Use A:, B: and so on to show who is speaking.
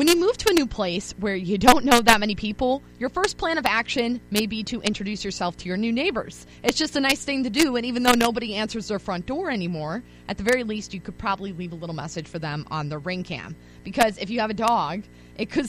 A: When you move to a new place where you don't know that many people, your first plan of action may be to introduce yourself to your new neighbors. It's just a nice thing to do, and even though nobody answers their front door anymore, at the very least, you could probably leave a little message for them on the Ring Cam. Because if you have a dog, it could